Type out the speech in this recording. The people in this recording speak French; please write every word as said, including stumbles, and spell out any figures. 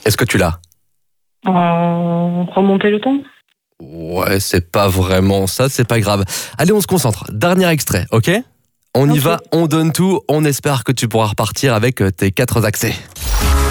Est-ce que tu l'as? Euh, remonter le temps. Ouais, c'est pas vraiment ça, c'est pas grave. Allez, on se concentre. Dernier extrait, ok? On y Ok. va, on donne tout. On espère que tu pourras repartir avec tes quatre accès.